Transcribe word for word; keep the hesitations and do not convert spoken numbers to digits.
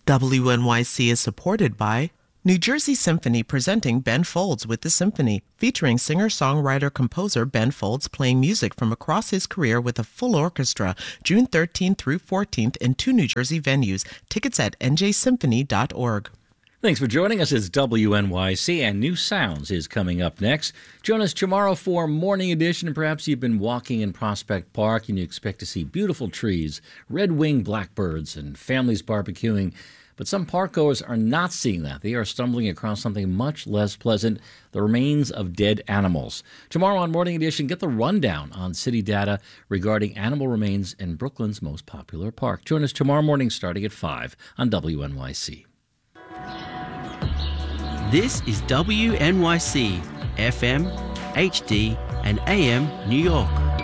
W N Y C is supported by New Jersey Symphony, presenting Ben Folds with the Symphony, featuring singer-songwriter-composer Ben Folds playing music from across his career with a full orchestra, June thirteenth through fourteenth in two New Jersey venues. Tickets at n j symphony dot org. Thanks for joining us. It's W N Y C, and New Sounds is coming up next. Join us tomorrow for Morning Edition. Perhaps you've been walking in Prospect Park and you expect to see beautiful trees, red-winged blackbirds, and families barbecuing. But some parkgoers are not seeing that. They are stumbling across something much less pleasant, the remains of dead animals. Tomorrow on Morning Edition, get the rundown on city data regarding animal remains in Brooklyn's most popular park. Join us tomorrow morning starting at five on W N Y C. This is W N Y C, F M, H D, and A M New York.